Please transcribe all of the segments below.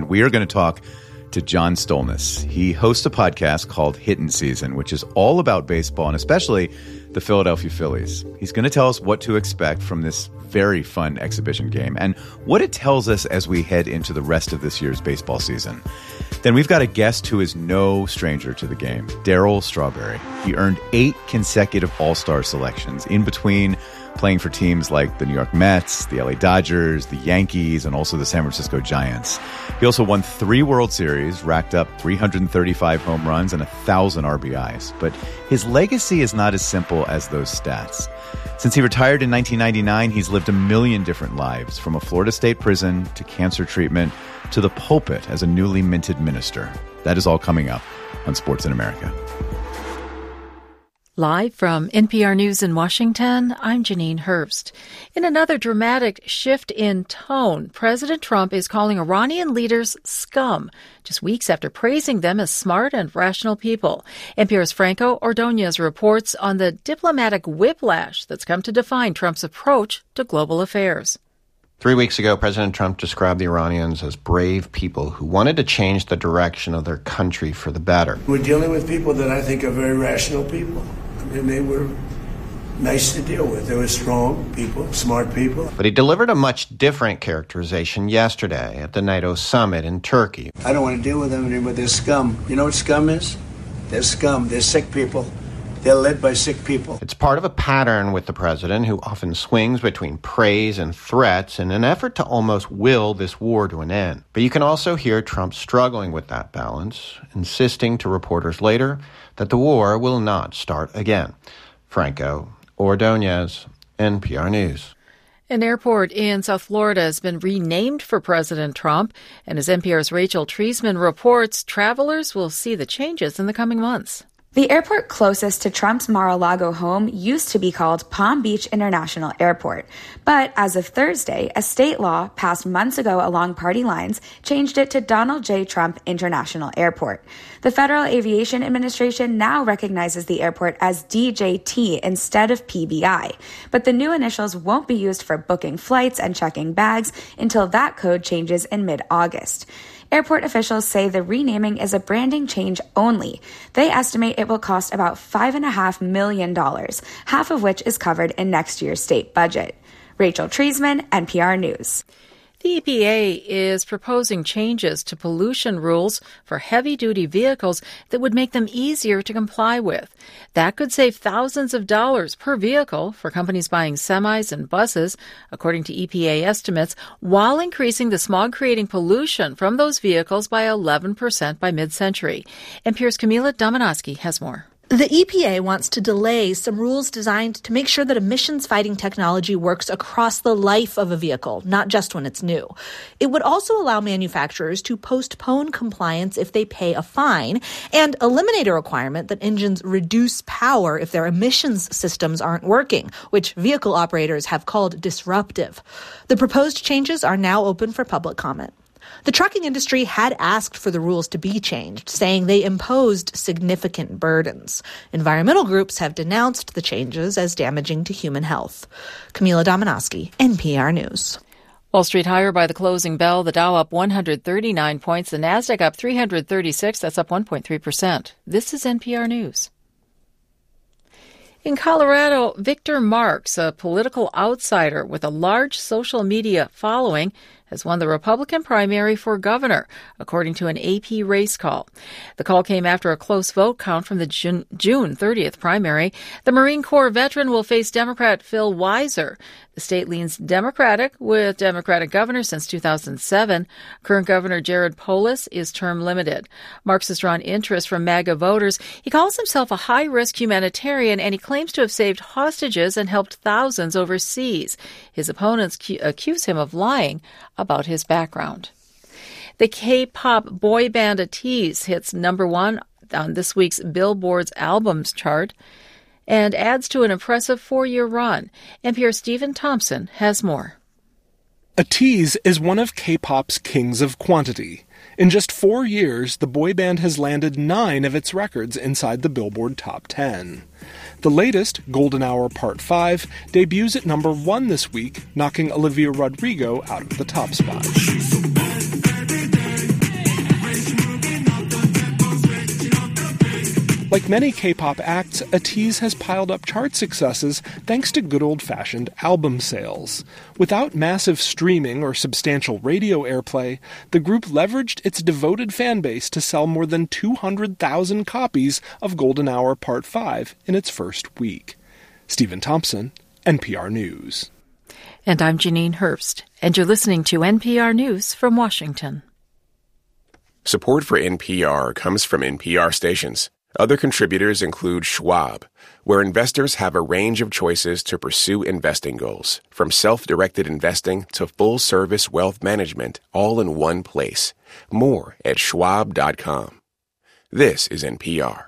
we are going to talk to John Stolnis. He hosts a podcast called Hittin' Season, which is all about baseball and especially the Philadelphia Phillies. He's going to tell us what to expect from this very fun exhibition game and what it tells us as we head into the rest of this year's baseball season. Then we've got a guest who is no stranger to the game, Darryl Strawberry. He earned 8 consecutive All-Star selections, in between playing for teams like the New York Mets, the LA Dodgers, the Yankees, and also the San Francisco Giants. He also won 3 World Series, racked up 335 home runs and 1,000 RBIs. But his legacy is not as simple as those stats. Since he retired in 1999, he's lived a million different lives, from a Florida state prison to cancer treatment to the pulpit as a newly minted minister. That is all coming up on Sports in America. Live from NPR News in Washington, I'm Janine Herbst. In another dramatic shift in tone, President Trump is calling Iranian leaders scum, just weeks after praising them as smart and rational people. NPR's Franco Ordonez reports on the diplomatic whiplash that's come to define Trump's approach to global affairs. 3 weeks ago, President Trump described the Iranians as brave people who wanted to change the direction of their country for the better. We're dealing with people that I think are very rational people. And they were nice to deal with. They were strong people, smart people. But he delivered a much different characterization yesterday at the NATO summit in Turkey. I don't want to deal with them anymore. They're scum. You know what scum is? They're scum. They're sick people. They're led by sick people. It's part of a pattern with the president, who often swings between praise and threats in an effort to almost will this war to an end. But you can also hear Trump struggling with that balance, insisting to reporters later that the war will not start again. Franco Ordonez, NPR News. An airport in South Florida has been renamed for President Trump, and as NPR's Rachel Treisman reports, travelers will see the changes in the coming months. The airport closest to Trump's Mar-a-Lago home used to be called Palm Beach International Airport. But as of Thursday, a state law passed months ago along party lines changed it to Donald J. Trump International Airport. The Federal Aviation Administration now recognizes the airport as DJT instead of PBI. But the new initials won't be used for booking flights and checking bags until that code changes in mid-August. Airport officials say the renaming is a branding change only. They estimate it will cost about $5.5 million, half of which is covered in next year's state budget. Rachel Treisman, NPR News. The EPA is proposing changes to pollution rules for heavy-duty vehicles that would make them easier to comply with. That could save thousands of dollars per vehicle for companies buying semis and buses, according to EPA estimates, while increasing the smog-creating pollution from those vehicles by 11% by mid-century. NPR's Camila Domonoske has more. The EPA wants to delay some rules designed to make sure that emissions-fighting technology works across the life of a vehicle, not just when it's new. It would also allow manufacturers to postpone compliance if they pay a fine and eliminate a requirement that engines reduce power if their emissions systems aren't working, which vehicle operators have called disruptive. The proposed changes are now open for public comment. The trucking industry had asked for the rules to be changed, saying they imposed significant burdens. Environmental groups have denounced the changes as damaging to human health. Camila Domonoske, NPR News. Wall Street higher by the closing bell. The Dow up 139 points. The Nasdaq up 336. That's up 1.3%. This is NPR News. In Colorado, Victor Marx, a political outsider with a large social media following, has won the Republican primary for governor, according to an AP race call. The call came after a close vote count from the June 30th primary. The Marine Corps veteran will face Democrat Phil Weiser. The state leans Democratic, with Democratic governor since 2007. Current Governor Jared Polis is term limited. Marx has drawn interest from MAGA voters. He calls himself a high-risk humanitarian, and he claims to have saved hostages and helped thousands overseas. His opponents accuse him of lying about his background. The K-pop boy band ATEEZ hits number 1 on this week's Billboard's albums chart and adds to an impressive 4-year run. NPR's Stephen Thompson has more. ATEEZ is one of K-pop's kings of quantity. In just 4 years, the boy band has landed 9 of its records inside the Billboard Top 10. The latest, Golden Hour Part 5, debuts at number 1 this week, knocking Olivia Rodrigo out of the top spot. Like many K-pop acts, ATEEZ has piled up chart successes thanks to good old-fashioned album sales. Without massive streaming or substantial radio airplay, the group leveraged its devoted fan base to sell more than 200,000 copies of Golden Hour Part 5 in its first week. Stephen Thompson, NPR News. And I'm Janine Herbst, and you're listening to NPR News from Washington. Support for NPR comes from NPR stations. Other contributors include Schwab, where investors have a range of choices to pursue investing goals, from self-directed investing to full-service wealth management, all in one place. More at schwab.com. This is NPR.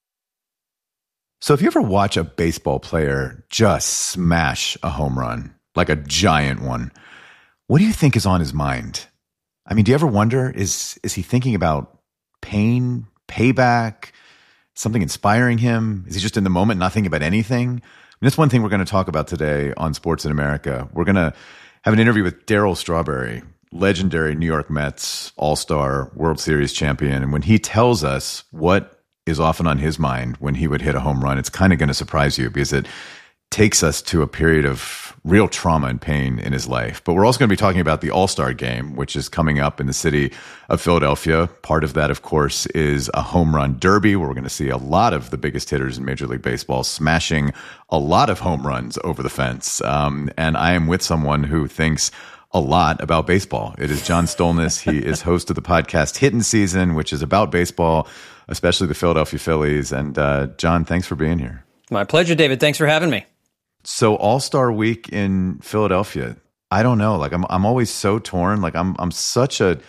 So if you ever watch a baseball player just smash a home run, like a giant one, what do you think is on his mind? I mean, do you ever wonder, is he thinking about pain, payback, something inspiring him? Is he just in the moment, not thinking about anything? I mean, that's one thing we're going to talk about today on Sports in America. We're going to have an interview with Darryl Strawberry, legendary New York Mets All-Star World Series champion. And when he tells us what is often on his mind when he would hit a home run, it's kind of going to surprise you because it takes us to a period of real trauma and pain in his life. But we're also going to be talking about the All-Star Game, which is coming up in the city of Philadelphia. Part of that, of course, is a home run derby where we're going to see a lot of the biggest hitters in Major League Baseball smashing a lot of home runs over the fence. And I am with someone who thinks a lot about baseball. It is John Stolnis. He is host of the podcast Hittin' Season, which is about baseball, especially the Philadelphia Phillies. And John, thanks for being here. My pleasure, David. Thanks for having me. So All-Star Week in Philadelphia, I don't know. Like I'm always so torn. Like I'm such a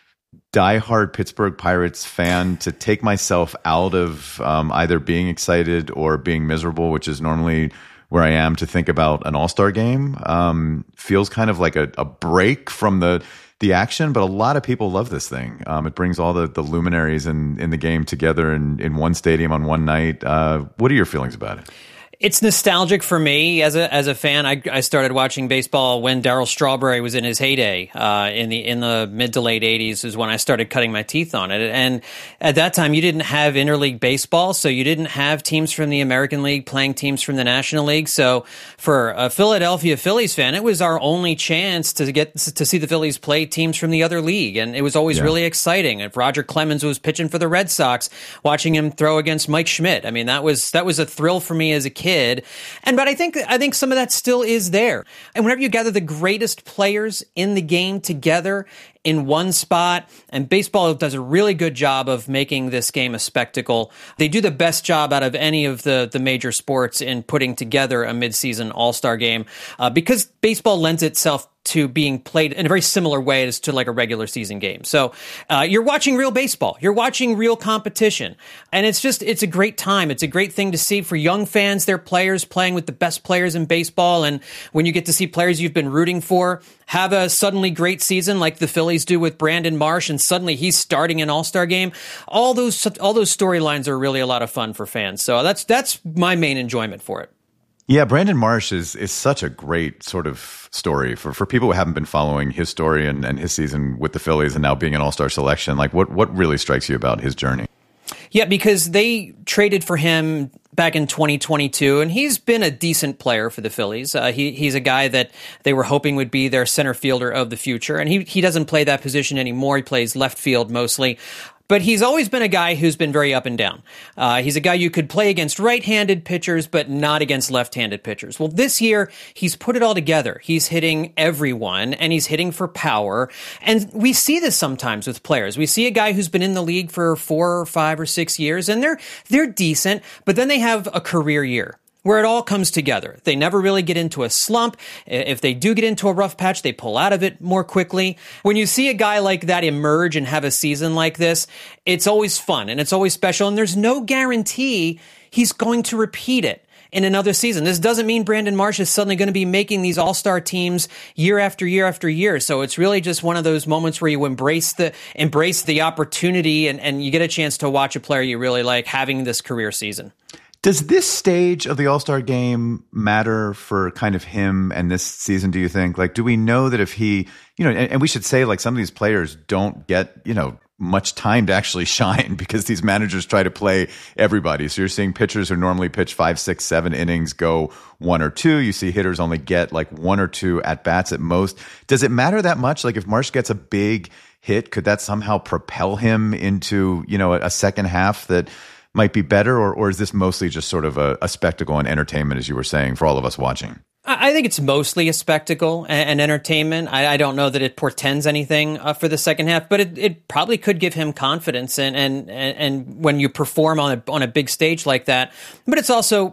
diehard Pittsburgh Pirates fan to take myself out of either being excited or being miserable, which is normally where I am, to think about an All-Star game. Feels kind of like a break from the action, but a lot of people love this thing. It brings all the luminaries in the game together in one stadium on one night. What are your feelings about it? It's nostalgic for me as a fan. I started watching baseball when Darryl Strawberry was in his heyday. In the mid to late 80s is when I started cutting my teeth on it. And at that time, you didn't have interleague baseball, so you didn't have teams from the American League playing teams from the National League. So for a Philadelphia Phillies fan, it was our only chance to get to see the Phillies play teams from the other league, and it was always really exciting. If Roger Clemens was pitching for the Red Sox, watching him throw against Mike Schmidt, I mean that was a thrill for me as a kid. But I think some of that still is there. And whenever you gather the greatest players in the game together in one spot, and baseball does a really good job of making this game a spectacle. They do the best job out of any of the major sports in putting together a midseason All-Star game because baseball lends itself to being played in a very similar way as to like a regular season game. So you're watching real baseball. You're watching real competition. And it's a great time. It's a great thing to see for young fans, their players playing with the best players in baseball. And when you get to see players you've been rooting for have a suddenly great season like the Phillies do with Brandon Marsh, and suddenly he's starting an All-Star game. All those storylines are really a lot of fun for fans. So that's my main enjoyment for it. Yeah, Brandon Marsh is such a great sort of story for people who haven't been following his story and his season with the Phillies and now being an All-Star selection. Like what really strikes you about his journey? Yeah, because they traded for him back in 2022, and he's been a decent player for the Phillies. He's a guy that they were hoping would be their center fielder of the future, and he doesn't play that position anymore. He plays left field mostly. But he's always been a guy who's been very up and down. He's a guy you could play against right-handed pitchers, but not against left-handed pitchers. Well, this year, he's put it all together. He's hitting everyone, and he's hitting for power. And we see this sometimes with players. We see a guy who's been in the league for 4 or 5 or 6 years, and they're decent, but then they have a career year where it all comes together. They never really get into a slump. If they do get into a rough patch, they pull out of it more quickly. When you see a guy like that emerge and have a season like this, it's always fun and it's always special. And there's no guarantee he's going to repeat it in another season. This doesn't mean Brandon Marsh is suddenly going to be making these all-star teams year after year after year. So it's really just one of those moments where you embrace the opportunity and you get a chance to watch a player you really like having this career season. Does this stage of the All-Star game matter for kind of him and this season, do you think? Like, do we know that if he, and we should say, like, some of these players don't get, much time to actually shine because these managers try to play everybody. So you're seeing pitchers who normally pitch 5, 6, 7 innings go 1 or 2. You see hitters only get like 1 or 2 at bats at most. Does it matter that much? Like if Marsh gets a big hit, could that somehow propel him into, a second half that might be better? Or is this mostly just sort of a spectacle and entertainment, as you were saying, for all of us watching? I think it's mostly a spectacle and entertainment. I don't know that it portends anything for the second half, but it probably could give him confidence and when you perform on a big stage like that. But it's also